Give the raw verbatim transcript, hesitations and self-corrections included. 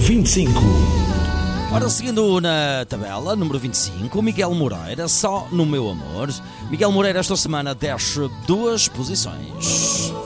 vinte e cinco. Ora, seguindo na tabela, número vinte e cinco, Miguel Moreira, Só no Meu Amor. Miguel Moreira esta semana desce duas posições.